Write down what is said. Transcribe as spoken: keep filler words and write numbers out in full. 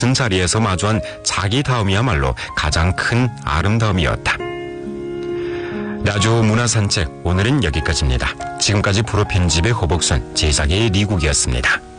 같은 자리에서 마주한 자기 다움이야말로 가장 큰 아름다움이었다. 라디오 문화산책, 오늘은 여기까지입니다. 지금까지 프로 편집의 허복순, 제작의 리국이었습니다.